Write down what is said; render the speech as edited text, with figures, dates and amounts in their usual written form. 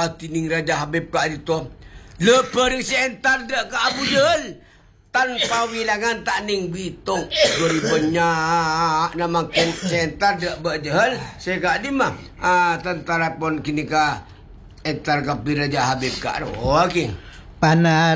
tining Raja Habib kat itu. Lepering si entar dek ke Abu Jahal. Tanpa wilangan tak ning bitung. Gori banyak nama entar dek Abu Jahal. Saya kat di mah. Tentara pun kini ka entar kapi Raja Habib kat. Oh, okay. Pana